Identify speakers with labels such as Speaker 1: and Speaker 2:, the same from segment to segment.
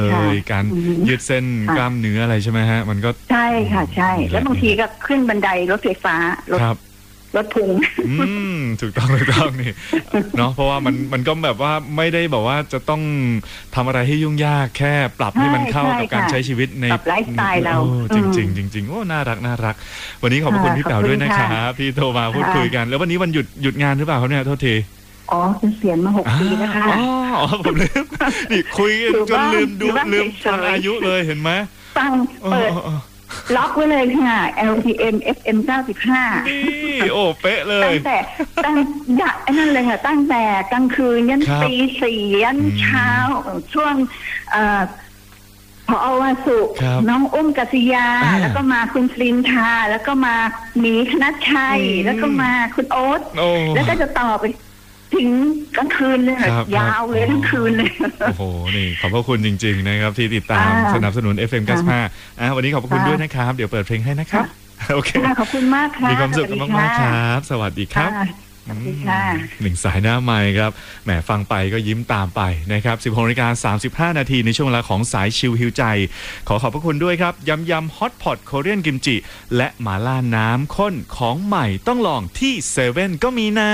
Speaker 1: เลยการยืดเส้นกล้ามเนื้ออะไรใช่ไหมฮะมันก็
Speaker 2: ใช่ค่ะใช่แล้วบางทีก็ขึ้นบันไดรถไฟฟ้ารถพุง
Speaker 1: ถูกต้องนี่เนาะเพราะว่ามันก็แบบว่าไม่ได้แบบว่าจะต้องทำอะไรให้ยุ่งยากแค่ปรับให้มันเข้ากับการใช้ชีวิตใน
Speaker 2: ไลฟ์สไตล์เรา
Speaker 1: จริงโอ้น่ารักวันนี้ขอบคุณพี่แป๋วด้วยนะครับที่โทรมาพูดคุยกันแล้ววันนี้วันหยุดงานหรือเปล่าเขาเนี่ยโทษที
Speaker 2: อ๋อเสียณมา6 ปีนะคะ
Speaker 1: อ๋อผมลืมนี่คุยจนลืมฟังอายุเลยเห็นไหม
Speaker 2: ฟังเปิดล็อกไว้เลยค่ะ LTM FM 95
Speaker 1: นี่โอ้เป๊ะเลย
Speaker 2: ตั้งนั่นเลยค่ะตั้งแต่กลางคืนยันตี 4ยันเช้าช่วงพอวาสุน้องอุ้มกัศยาแล้วก็มาคุณฟลินทาแล้วก็มาหมีคณัชชัยแล้วก็มาคุณโอ๊ตแล้วก็จะต่อไปถึงกลางคืนเลยยาวเลยทั้งคืนเลย
Speaker 1: โอ้โหนี่ขอบพระคุณจริงๆนะครับที่ติดตามสนับสนุน FM 95วันนี้ขอบคุณด้วยนะครับเดี๋ยวเปิดเพลงให้นะครับโอเค
Speaker 2: ขอบคุณมากค่ะ
Speaker 1: มีความสุขมากๆครับสวัสดีครับหนึ่งสายหน้าไมค์ครับแหมฟังไปก็ยิ้มตามไปนะครับ 16:35 นาทีในช่วงเวลาของสายชิลฮิวใจขอบพระคุณด้วยครับยำฮอตพอตโคเรียนกิมจิและหม่าล่าน้ำข้นของใหม่ต้องลองที่เซเว่นก็มีนะ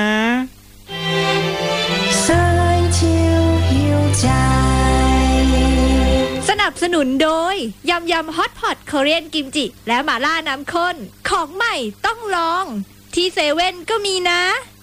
Speaker 3: สนับสนุนโดยยำฮอตพอตโคเรียนกิมจิและหม่าล่าน้ำข้นของใหม่ต้องลองที่เซเว่นก็มีนะ